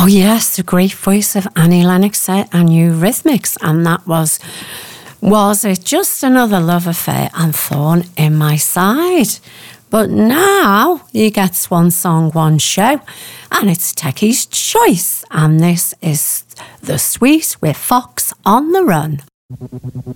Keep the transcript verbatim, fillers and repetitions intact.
Oh yes, the great voice of Annie Lennox and Eurythmics, and that was Was It Just Another Love Affair and Thorn in My Side. But now you get One Song, One Show, and it's Techie's Choice, and this is The Sweet with Fox on the Run.